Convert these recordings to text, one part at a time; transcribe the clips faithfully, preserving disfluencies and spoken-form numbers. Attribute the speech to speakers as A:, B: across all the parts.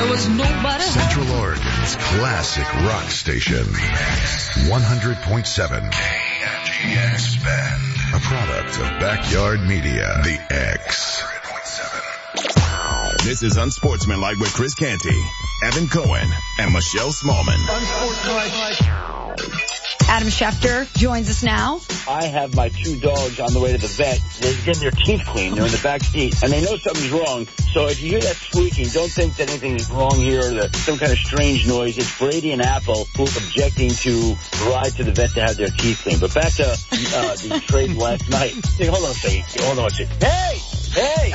A: there was nobody.
B: Central Oregon's classic rock station. one hundred point seven K N G X Bend. A product of Backyard Media. The X.
C: This is Unsportsmanlike with Chris Canty, Evan Cohen, and Michelle Smallman.
D: Adam Schefter joins us now.
E: I have my two dogs on the way to the vet. They're getting their teeth cleaned. They're in the back seat, and they know something's wrong. So if you hear that squeaking, don't think that anything is wrong here or that some kind of strange noise. It's Brady and Apple who are objecting to ride to the vet to have their teeth cleaned. But back to uh, the trade last night. Hey, hold on a second. Hold on a second. Hey! Hey!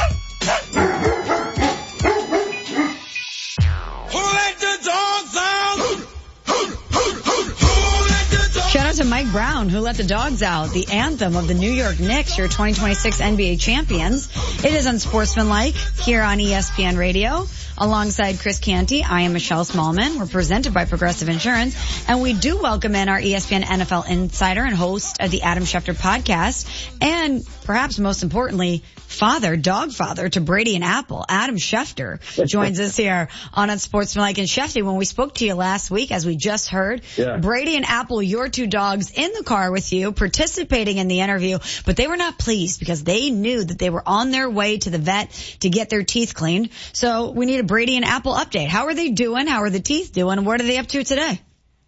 A: Who let the dogs out?
D: Shout out to Mike Brown, who let the dogs out, the anthem of the New York Knicks, your twenty twenty-six N B A champions. It is Unsportsmanlike here on E S P N Radio. Alongside Chris Canty, I am Michelle Smallman. We're presented by Progressive Insurance, and we do welcome in our E S P N N F L insider and host of the Adam Schefter podcast, and perhaps most importantly, father, dog father to Brady and Apple, Adam Schefter, joins us here on Unsportsmanlike. And Schefter, when we spoke to you last week, as we just heard,
E: yeah.
D: Brady and Apple, your two dogs, in the car with you, participating in the interview, but they were not pleased because they knew that they were on their way to the vet to get their teeth cleaned. So we need a Brady and Apple update. How are they doing? How are the teeth doing? What are they up to today?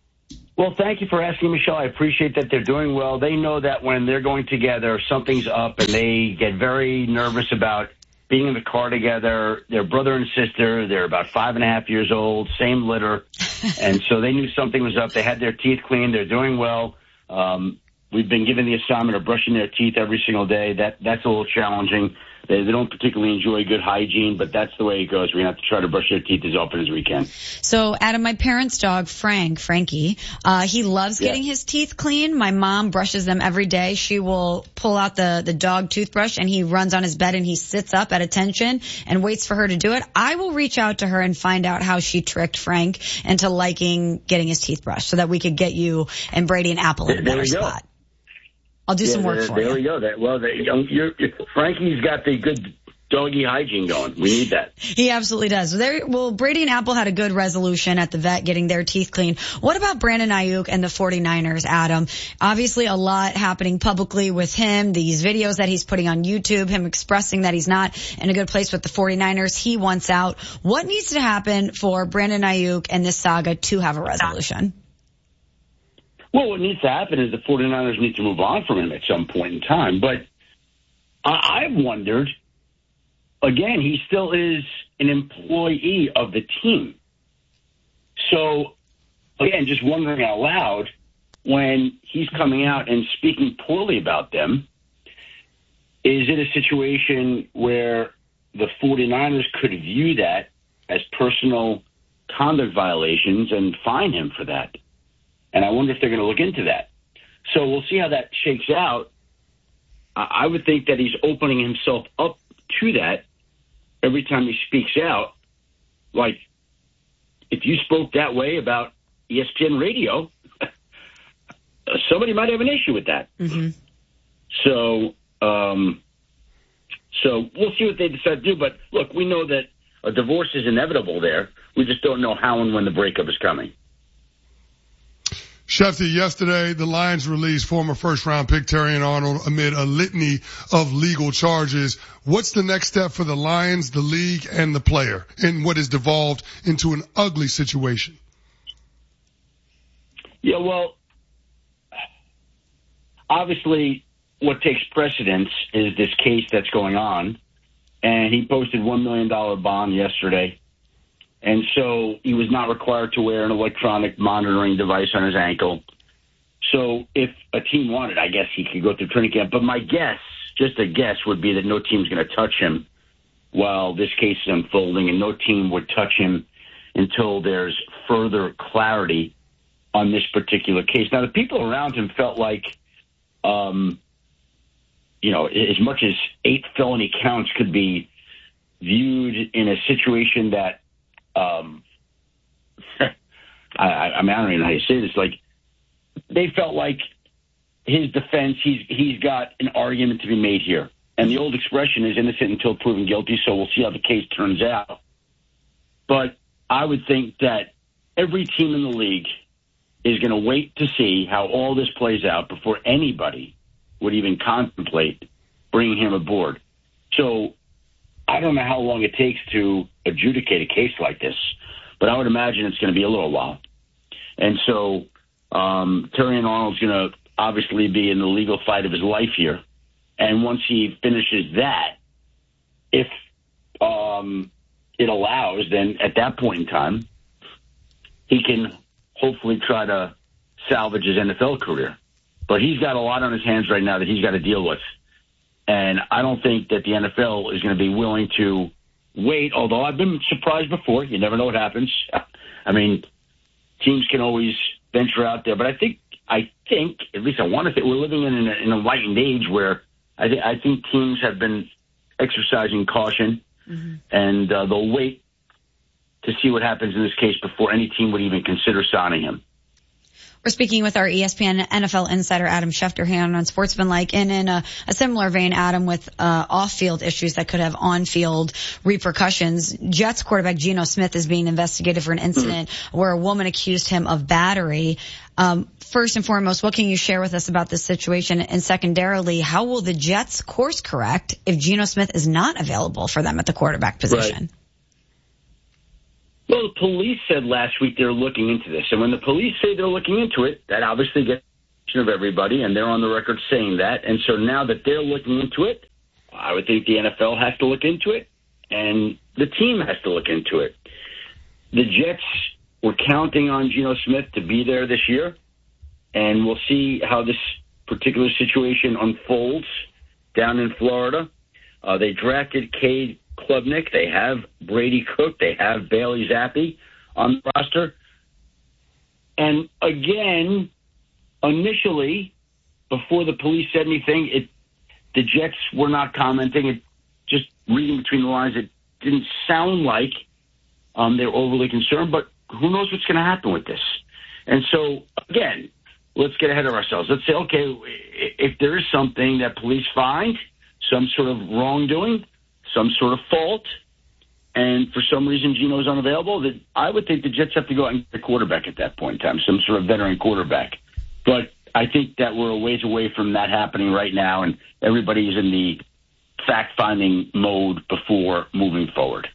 E: Well, thank you for asking, Michelle. I appreciate that they're doing well. They know that when they're going together, something's up, and they get very nervous about being in the car together. They're brother and sister. They're about five and a half years old, same litter. And so they knew something was up. They had their teeth cleaned. They're doing well. Um, we've been given the assignment of brushing their teeth every single day. That That's a little challenging. They, they don't particularly enjoy good hygiene, but that's the way it goes. We have to try to brush their teeth as often as we can.
D: So, Adam, my parents' dog, Frank, Frankie, uh, he loves getting yeah. his teeth clean. My mom brushes them every day. She will pull out the, the dog toothbrush, and he runs on his bed, and he sits up at attention and waits for her to do it. I will reach out to her and find out how she tricked Frank into liking getting his teeth brushed so that we could get you and Brady and Apple in a better spot. I'll do
E: yeah,
D: some work
E: there,
D: for
E: there
D: you.
E: There we go. That, well, the, you're, you're, Frankie's got the good doggy hygiene going. We need that.
D: He absolutely does. There, well, Brady and Apple had a good resolution at the vet getting their teeth cleaned. What about Brandon Ayuk and the forty-niners, Adam? Obviously a lot happening publicly with him, these videos that he's putting on YouTube, him expressing that he's not in a good place with the forty-niners. He wants out. What needs to happen for Brandon Ayuk and this saga to have a resolution?
E: Well, what needs to happen is the forty-niners need to move on from him at some point in time. But I- I've wondered, again, he still is an employee of the team. So, again, just wondering out loud, when he's coming out and speaking poorly about them, is it a situation where the forty-niners could view that as personal conduct violations and fine him for that? And I wonder if they're going to look into that. So we'll see how that shakes out. I would think that he's opening himself up to that every time he speaks out. Like, if you spoke that way about E S P N Radio, somebody might have an issue with that.
D: Mm-hmm.
E: So, um, so we'll see what they decide to do. But, look, we know that a divorce is inevitable there. We just don't know how and when the breakup is coming.
F: Schefter, yesterday the Lions released former first-round pick Terrion Arnold amid a litany of legal charges. What's the next step for the Lions, the league, and the player in what has devolved into an ugly situation?
E: Yeah, well, obviously what takes precedence is this case that's going on, and he posted one million dollars bond yesterday. And so he was not required to wear an electronic monitoring device on his ankle. So if a team wanted, I guess he could go through training camp. But my guess, just a guess, would be that no team's going to touch him while this case is unfolding, and no team would touch him until there's further clarity on this particular case. Now, the people around him felt like, um, you know, as much as eight felony counts could be viewed in a situation that, Um, I, I mean, I don't even know how you say this. Like, they felt like his defense, he's he's got an argument to be made here. And the old expression is innocent until proven guilty, so we'll see how the case turns out. But I would think that every team in the league is going to wait to see how all this plays out before anybody would even contemplate bringing him aboard. So I don't know how long it takes to adjudicate a case like this, but I would imagine it's going to be a little while. And so um, Terrion Arnold's going to obviously be in the legal fight of his life here. And once he finishes that, if um, it allows, then at that point in time, he can hopefully try to salvage his N F L career. But he's got a lot on his hands right now that he's got to deal with. And I don't think that the N F L is going to be willing to wait, although I've been surprised before. You never know what happens. I mean, teams can always venture out there. But I think, I think, at least I want to think, we're living in an, an enlightened age where I, th- I think teams have been exercising caution, mm-hmm. and uh, they'll wait to see what happens in this case before any team would even consider signing him.
D: We're speaking with our E S P N N F L insider, Adam Schefter, here on Sportsmanlike. And in a, a similar vein, Adam, with uh, off-field issues that could have on-field repercussions, Jets quarterback Geno Smith is being investigated for an incident mm-hmm. where a woman accused him of battery. Um, first and foremost, what can you share with us about this situation? And secondarily, how will the Jets course correct if Geno Smith is not available for them at the quarterback position?
E: Right. Well, the police said last week they're looking into this. And when the police say they're looking into it, that obviously gets the attention of everybody, and they're on the record saying that. And so now that they're looking into it, I would think the N F L has to look into it, and the team has to look into it. The Jets were counting on Geno Smith to be there this year, and we'll see how this particular situation unfolds down in Florida. Uh, they drafted Cade Klubnik. They have Brady Cook. They have Bailey Zappi on the roster. And again, initially, before the police said anything, it, the Jets were not commenting. It, just reading between the lines, it didn't sound like um, they were overly concerned, but who knows what's going to happen with this. And so, again, let's get ahead of ourselves. Let's say, okay, if there is something that police find, some sort of wrongdoing, some sort of fault, and for some reason Geno's unavailable, that I would think the Jets have to go out and get a quarterback at that point in time, some sort of veteran quarterback. But I think that we're a ways away from that happening right now, and everybody's in the fact-finding mode before moving forward.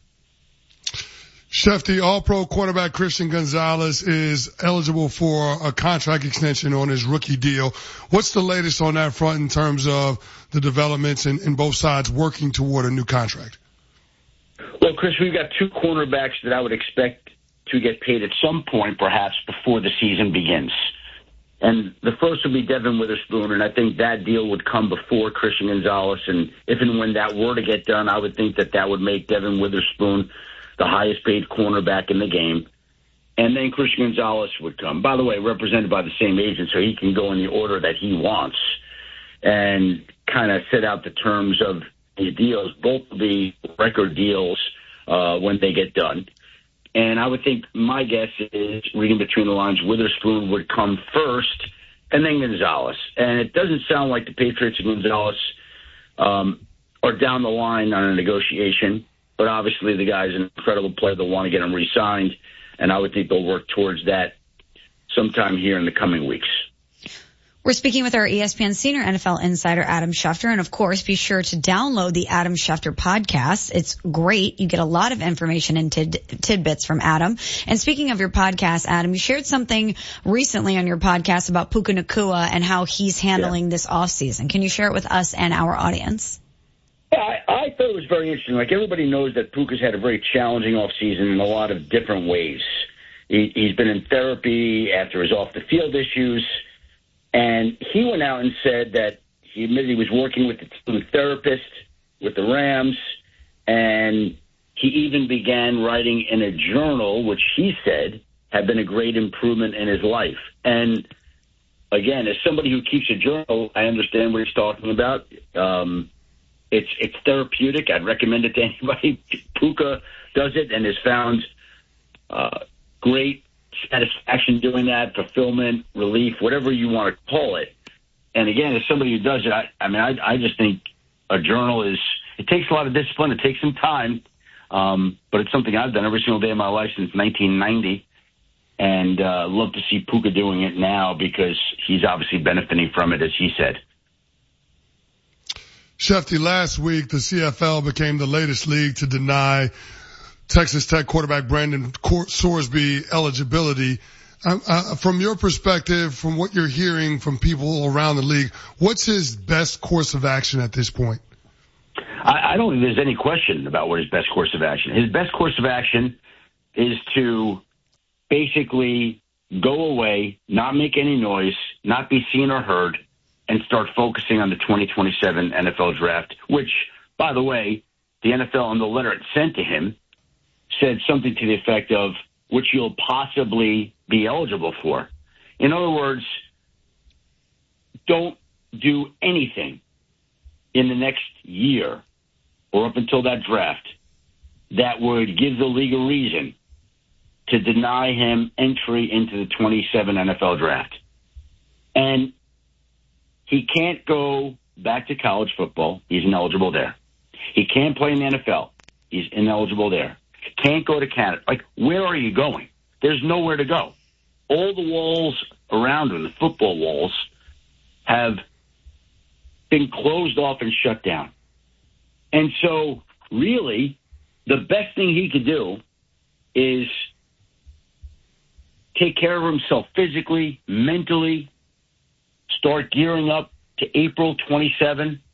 F: Shefty, All-Pro quarterback Christian Gonzalez is eligible for a contract extension on his rookie deal. What's the latest on that front in terms of the developments in, in both sides working toward a new contract?
E: Well, Chris, we've got two cornerbacks that I would expect to get paid at some point, perhaps before the season begins. And the first would be Devin Witherspoon, and I think that deal would come before Christian Gonzalez. And if and when that were to get done, I would think that that would make Devin Witherspoon the highest paid cornerback in the game. And then Christian Gonzalez would come. By the way, represented by the same agent, so he can go in the order that he wants and kind of set out the terms of his deals. Both will be record deals uh, when they get done. And I would think, my guess is, reading between the lines, Witherspoon would come first and then Gonzalez. And it doesn't sound like the Patriots and Gonzalez um, are down the line on a negotiation. But obviously the guy's an incredible player. They'll want to get him re-signed, and I would think they'll work towards that sometime here in the coming weeks.
D: We're speaking with our E S P N senior N F L insider, Adam Schefter. And, of course, be sure to download the Adam Schefter podcast. It's great. You get a lot of information and tid- tidbits from Adam. And speaking of your podcast, Adam, you shared something recently on your podcast about Puka Nacua and how he's handling yeah. this offseason. Can you share it with us and our audience?
E: I, I thought it was very interesting. Like, everybody knows that Puka's had a very challenging offseason in a lot of different ways. He, he's been in therapy after his off-the-field issues, and he went out and said that he admitted he was working with the team therapist with the Rams, and he even began writing in a journal, which he said had been a great improvement in his life. And, again, as somebody who keeps a journal, I understand what he's talking about. Um It's it's therapeutic. I'd recommend it to anybody. Puka does it and has found uh, great satisfaction doing that, fulfillment, relief, whatever you want to call it. And again, as somebody who does it, I, I mean, I, I just think a journal is, it takes a lot of discipline. It takes some time. Um, but it's something I've done every single day of my life since nineteen ninety. And uh, love to see Puka doing it now because he's obviously benefiting from it, as he said.
F: Shefty, last week the C F L became the latest league to deny Texas Tech quarterback Brandon Sorsby eligibility. Uh, uh, from your perspective, from what you're hearing from people around the league, what's his best course of action at this point?
E: I, I don't think there's any question about what his best course of action. His best course of action is to basically go away, not make any noise, not be seen or heard, and start focusing on the twenty twenty-seven N F L draft, which, by the way, the N F L in the letter it sent to him said something to the effect of which you'll possibly be eligible for. In other words, don't do anything in the next year or up until that draft that would give the league a reason to deny him entry into the twenty-seven N F L draft. And he can't go back to college football. He's ineligible there. He can't play in the N F L. He's ineligible there. Can't go to Canada. Like, where are you going? There's nowhere to go. All the walls around him, the football walls, have been closed off and shut down. And so, really, the best thing he could do is take care of himself physically, mentally, start gearing up to April twenty-seventh,